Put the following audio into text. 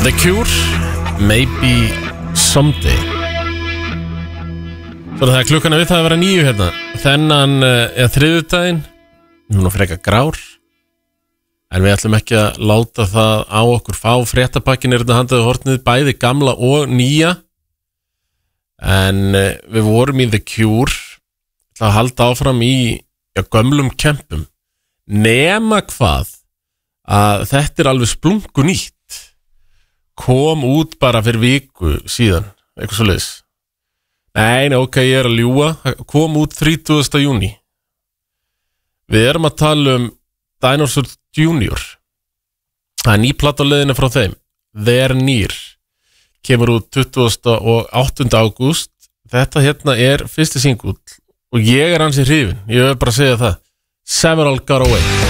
The Cure, Maybe Someday. Svo það klukkan við það að vera 9 hérna. Þennan þriðjudaginn, hún er frekar grár, en við ætlum ekki að láta það á okkur fá. Fréttapakkin er þetta handaðu hortnið, bæði gamla og nýja. En við vorum í The Cure, að halda áfram í gömlum kempum. Nema hvað, að þetta er alveg splungu nýtt. Kom út bara fyrir viku síðan, eitthvað svo leiðis. Nei, ok, ég er að ljúga. Kom út 30. júní. Við erum að tala Dinosaur Junior. Það er ný plata á leiðinni frá þeim. They're Near. Kemur út 28. ágúst. Þetta hérna er fyrsti singull og ég er ansi hrifinn. Ég vil bara segja það. Several Got Away.